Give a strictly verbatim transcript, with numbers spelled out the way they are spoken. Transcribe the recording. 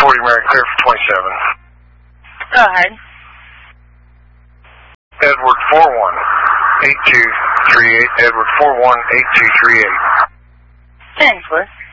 forty Mary, clear for twenty-seven. Go ahead. Edward four one eight two three eight. Edward four one eight two three eight. Ten, please.